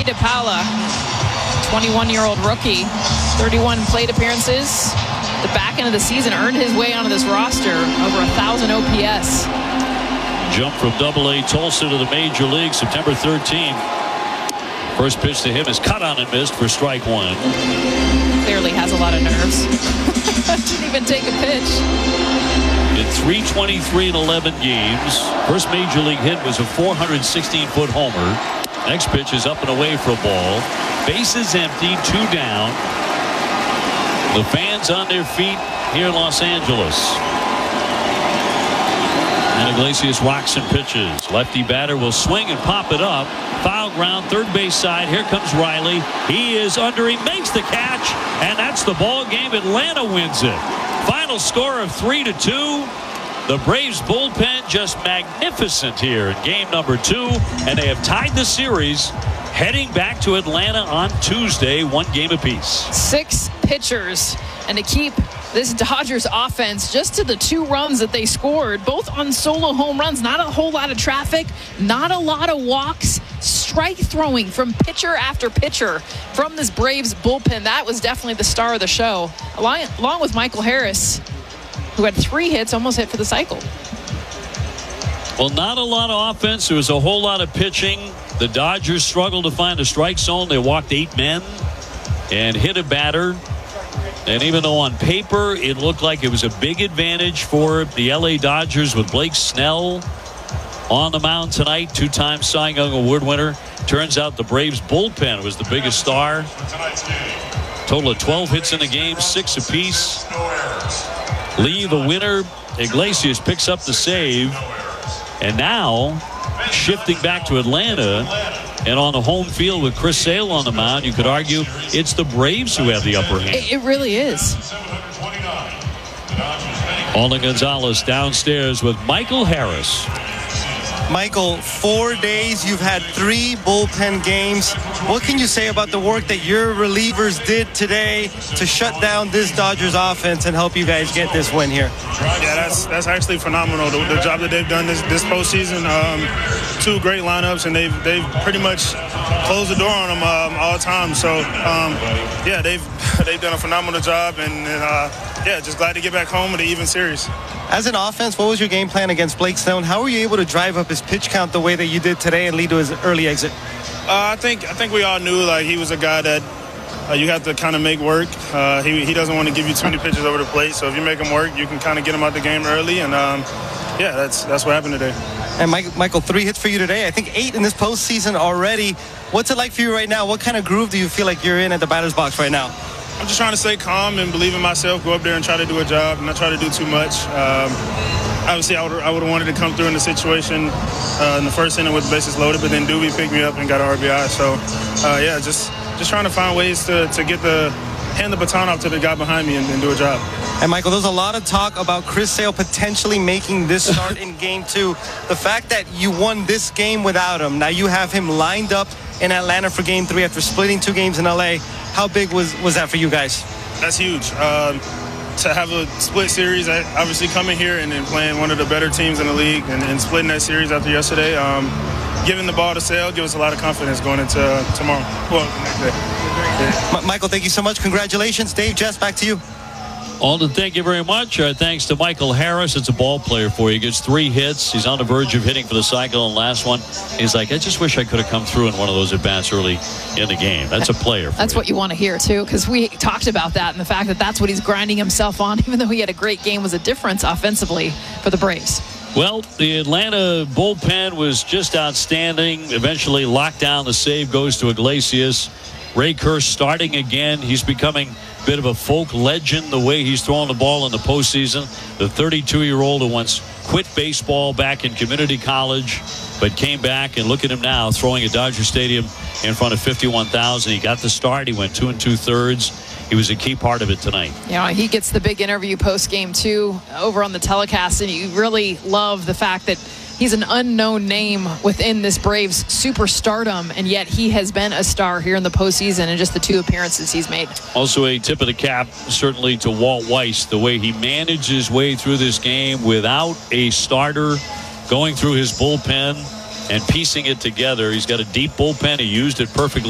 De Paula, 21-year-old rookie, 31 plate appearances. The back end of the season earned his way onto this roster, over 1,000 OPS. Jump from AA Tulsa to the major league September 13th. First pitch to him is cut on and missed for strike one. Clearly has a lot of nerves. Didn't even take a pitch. In 323 and 11 games, first major league hit was a 416-foot homer. Next pitch is up and away for a ball. Bases empty, 2 down. The fans on their feet here in Los Angeles. And Iglesias rocks and pitches. Lefty batter will swing and pop it up. Foul ground, third base side. Here comes Riley. He is under. He makes the catch, and that's the ball game. Atlanta wins it. Final score of 3-2. The Braves bullpen just magnificent here in game number 2, and they have tied the series heading back to Atlanta on Tuesday, 1 game apiece. 6 pitchers, and to keep this Dodgers offense just to the 2 runs that they scored, both on solo home runs. Not a whole lot of traffic, not a lot of walks, strike throwing from pitcher after pitcher from this Braves bullpen. That was definitely the star of the show, along with Michael Harris, who had 3 hits, almost hit for the cycle. Well, not a lot of offense. There was a whole lot of pitching. The Dodgers struggled to find a strike zone. They walked 8 men and hit a batter. And even though on paper it looked like it was a big advantage for the LA Dodgers with Blake Snell on the mound tonight, 2-time Cy Young Award winner, turns out the Braves bullpen was the biggest star. Total of 12 hits in the game, 6 apiece. Lee the winner. Iglesias picks up the save. And now shifting back to Atlanta and on the home field with Chris Sale on the mound, you could argue it's the Braves who have the upper hand. It really is. Olin Gonzalez downstairs with Michael Harris. Michael, 4 days, you've had 3 bullpen games. What can you say about the work that your relievers did today to shut down this Dodgers offense and help you guys get this win here? Yeah, that's actually phenomenal. The job that they've done this postseason. 2 great lineups, and they've pretty much closed the door on them all the time. So yeah, they've done a phenomenal job, and yeah, just glad to get back home with an even series. As an offense, what was your game plan against Blake Snell? How were you able to drive up his pitch count the way that you did today and lead to his early exit? I think we all knew like he was a guy that you have to kind of make work. He doesn't want to give you too many pitches over the plate, so if you make him work, you can kind of get him out the game early, and yeah, that's what happened today. And Michael, 3 hits for you today. I think 8 in this postseason already. What's it like for you right now? What kind of groove do you feel like you're in at the batter's box right now? I'm just trying to stay calm and believe in myself, go up there and try to do a job, and not try to do too much. Obviously, I would have wanted to come through in the situation in the first inning with the bases loaded, but then Doobie picked me up and got an RBI. So, yeah, just trying to find ways to hand the baton off to the guy behind me and do a job. And, Michael, there's a lot of talk about Chris Sale potentially making this start in Game 2. The fact that you won this game without him, now you have him lined up in Atlanta for Game 3 after splitting 2 games in L.A., how big was that for you guys? That's huge. To have a split series, obviously coming here and then playing one of the better teams in the league and splitting that series after yesterday, giving the ball to Sale gives us a lot of confidence going into tomorrow. Well, the next day. Yeah. Michael, thank you so much. Congratulations. Dave, Jess, back to you. Alden, thank you very much. Thanks to Michael Harris. It's a ball player for you. He gets 3 hits. He's on the verge of hitting for the cycle. And last one, he's like, I just wish I could have come through in one of those at-bats early in the game. That's a player. That's what you want to hear, too, because we talked about that and the fact that that's what he's grinding himself on, even though he had a great game, was a difference offensively for the Braves. Well, the Atlanta bullpen was just outstanding. Eventually locked down. The save goes to Iglesias. Ray Kerr starting again. He's becoming a bit of a folk legend the way he's throwing the ball in the postseason. The 32-year-old who once quit baseball back in community college but came back, and look at him now throwing at Dodger Stadium in front of 51,000. He got the start. He went 2 2/3. He was a key part of it tonight. Yeah, he gets the big interview post-game, too, over on the telecast, and you really love the fact that he's an unknown name within this Braves superstardom, and yet he has been a star here in the postseason in just the 2 appearances he's made. Also a tip of the cap, certainly, to Walt Weiss, the way he managed his way through this game without a starter, going through his bullpen and piecing it together. He's got a deep bullpen. He used it perfectly.